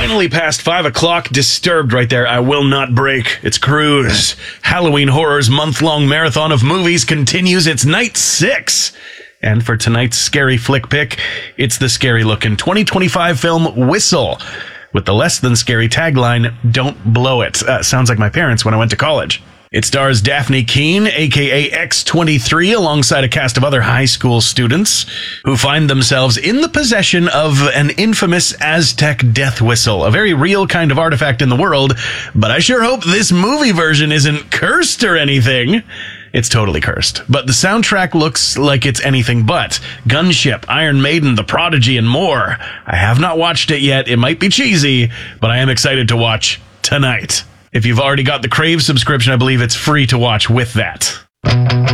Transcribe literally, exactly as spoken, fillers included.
Finally past five o'clock, Disturbed right there. I will not break. It's Cruise. Halloween Horror's month-long marathon of movies continues its night six. And for tonight's scary flick pick, it's the scary-looking twenty twenty-five film Whistle, with the less-than-scary tagline, Don't Blow It. Uh, sounds like my parents when I went to college. It stars Daphne Keane, a k a. X twenty-three, alongside a cast of other high school students who find themselves in the possession of an infamous Aztec death whistle, a very real kind of artifact in the world, but I sure hope this movie version isn't cursed or anything. It's totally cursed, but the soundtrack looks like it's anything but. Gunship, Iron Maiden, The Prodigy, and more. I have not watched it yet. It might be cheesy, but I am excited to watch tonight. If you've already got the Crave subscription, I believe it's free to watch with that.